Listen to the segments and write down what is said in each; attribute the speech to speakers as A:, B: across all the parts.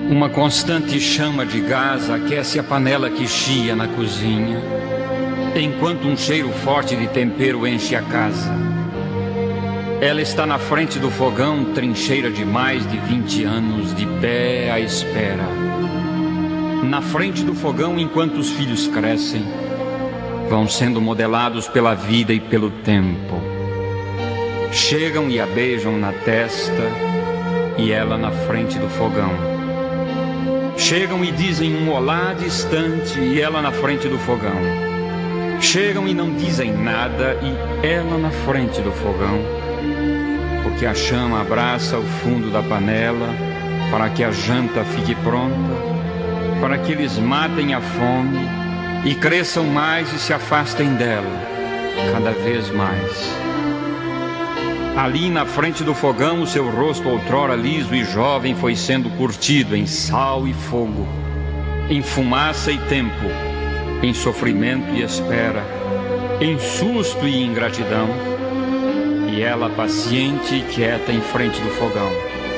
A: Uma constante chama de gás aquece a panela que chia na cozinha, enquanto um cheiro forte de tempero enche a casa. Ela está na frente do fogão, trincheira de mais de 20 anos, de pé à espera. Na frente do fogão, enquanto os filhos crescem, vão sendo modelados pela vida e pelo tempo. Chegam e a beijam na testa, e ela na frente do fogão. Chegam e dizem um olá distante, e ela na frente do fogão. Chegam e não dizem nada, e ela na frente do fogão. Porque a chama abraça o fundo da panela, para que a janta fique pronta, para que eles matem a fome e cresçam mais e se afastem dela, cada vez mais. Ali na frente do fogão, o seu rosto outrora liso e jovem foi sendo curtido em sal e fogo, em fumaça e tempo, em sofrimento e espera, em susto e ingratidão, e ela paciente e quieta em frente do fogão.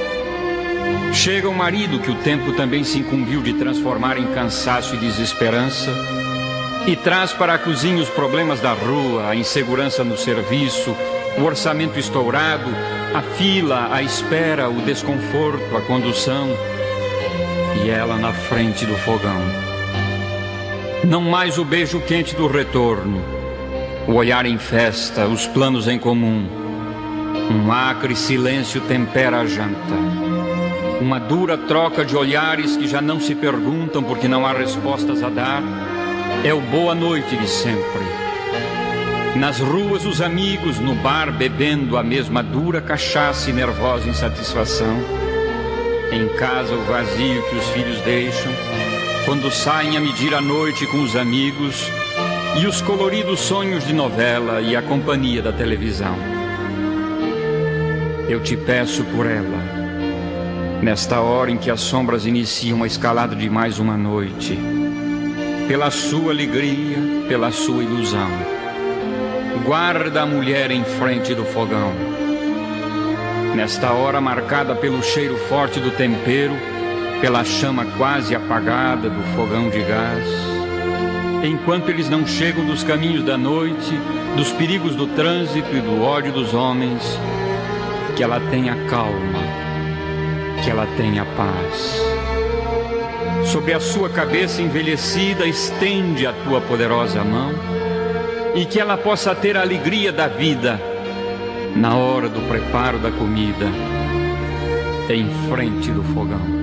A: Chega o marido, que o tempo também se incumbiu de transformar em cansaço e desesperança, e traz para a cozinha os problemas da rua, a insegurança no serviço, o orçamento estourado, a fila, a espera, o desconforto, a condução, e ela na frente do fogão. Não mais o beijo quente do retorno, o olhar em festa, os planos em comum. Um acre silêncio tempera a janta. Uma dura troca de olhares que já não se perguntam porque não há respostas a dar. É o boa noite de sempre. Nas ruas os amigos, no bar bebendo a mesma dura cachaça e nervosa insatisfação. Em casa o vazio que os filhos deixam quando saem a medir a noite com os amigos, e os coloridos sonhos de novela e a companhia da televisão. Eu te peço por ela, nesta hora em que as sombras iniciam a escalada de mais uma noite, pela sua alegria, pela sua ilusão. Guarda a mulher em frente do fogão, nesta hora marcada pelo cheiro forte do tempero, pela chama quase apagada do fogão de gás. Enquanto eles não chegam dos caminhos da noite, dos perigos do trânsito e do ódio dos homens, que ela tenha calma, que ela tenha paz. Sobre a sua cabeça envelhecida, estende a tua poderosa mão, e que ela possa ter a alegria da vida na hora do preparo da comida, em frente do fogão.